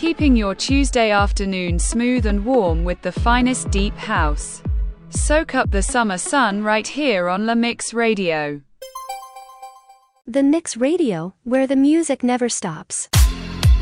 keeping your Tuesday afternoon smooth and warm with the finest deep house. Soak up the summer sun right here on La Mix Radio. The Mix Radio, where the music never stops.